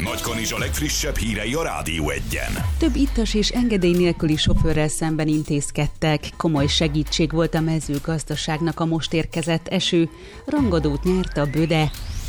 Nagykanizs a legfrissebb hírei a Rádió Egyen. Több ittas és engedély nélküli sofőrrel szemben intézkedtek. Komoly segítség volt a mezőgazdaságnak a most érkezett eső. Rangadót nyert a Böde.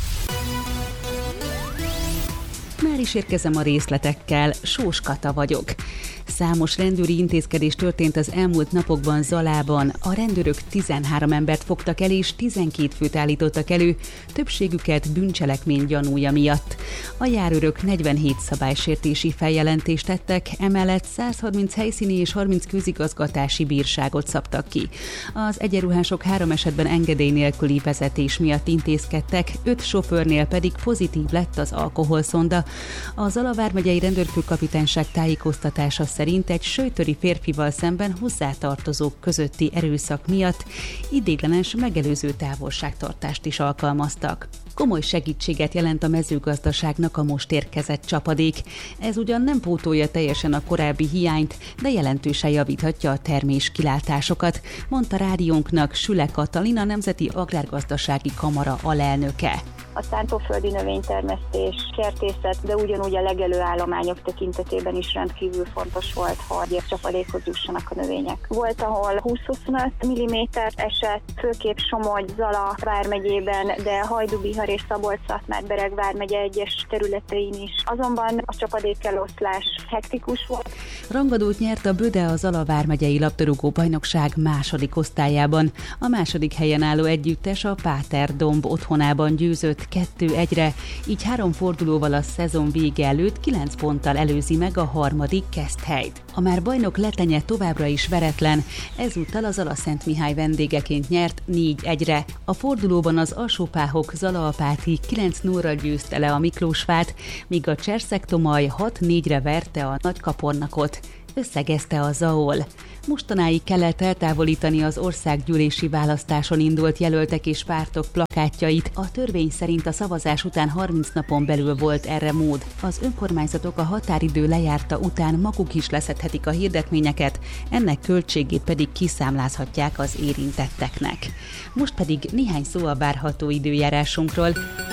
Már is érkezem a részletekkel, Sós Kata vagyok. Számos rendőri intézkedés történt az elmúlt napokban Zalában. A rendőrök 13 embert fogtak el és 12 főt állítottak elő, többségüket bűncselekmény gyanúja miatt. A járőrök 47 szabálysértési feljelentést tettek, emellett 130 helyszíni és 30 közigazgatási bírságot szabtak ki. Az egyenruhások 3 esetben engedély nélküli vezetés miatt intézkedtek, 5 sofőrnél pedig pozitív lett az alkoholszonda. A Zala vármegyei rendőrfőkapitányság tájékoztatása szerint egy söjtöri férfival szemben hozzátartozók közötti erőszak miatt ideiglenes megelőző távolságtartást is alkalmaztak. Komoly segítséget jelent a mezőgazdaságnak a most érkezett csapadék. Ez ugyan nem pótolja teljesen a korábbi hiányt, de jelentősen javíthatja a termés kilátásokat, mondta rádiónknak Süle Katalin, a Nemzeti Agrárgazdasági Kamara alelnöke. A szántóföldi növénytermesztés, kertészet, de ugyanúgy a legelőállományok tekintetében is rendkívül fontos volt, hogy csapadékhoz jussanak a növények. Volt, ahol 20-25 mm esett, főképp Somogy, Zala vármegyében, de Hajdú-Bihar és Szabolcs-Szatmár-Bereg vármegye egyes területein is. Azonban a csapadékeloszlás hektikus volt. Rangadót nyert a Böde a Zala vármegyei labdarúgó bajnokság második osztályában. A második helyen álló együttes a Páter Domb otthonában győzött 2-1-re, így 3 fordulóval a szezon vége előtt 9 ponttal előzi meg a harmadik Keszthelyt. A már bajnok Letenye továbbra is veretlen, ezúttal az Zala-Szent Mihály vendégeként nyert 4-1-re. A fordulóban az Alsópáhok Zalaapáti 9-0-ra győzte le a Miklósvát, míg a Cserszeg-Tomaj 6-4-re verte a Nagykapornakot, összegezte a Zaol. Mostanáig kellett eltávolítani az országgyűlési választáson indult jelöltek és pártok plakátjait. A törvény szerint a szavazás után 30 napon belül volt erre mód. Az önkormányzatok a határidő lejárta után maguk is leszedhetik a hirdetményeket, ennek költségét pedig kiszámlázhatják az érintetteknek. Most pedig néhány szó a várható időjárásunkról.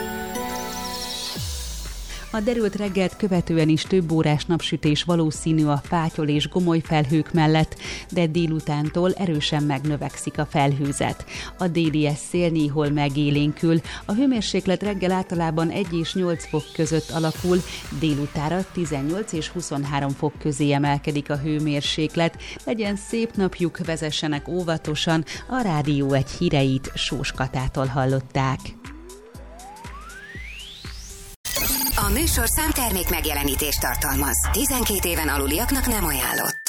A derült reggelt követően is több órás napsütés valószínű a fátyol és gomoly felhők mellett, de délutántól erősen megnövekszik a felhőzet. A délies szél néhol megélénkül, a hőmérséklet reggel általában 1 és 8 fok között alakul, délutára 18 és 23 fok közé emelkedik a hőmérséklet. Legyen szép napjuk, vezessenek óvatosan, a Rádió Egy híreit Sós Katától hallották. A műsorszám termék megjelenítést tartalmaz. 12 éven aluliaknak nem ajánlott.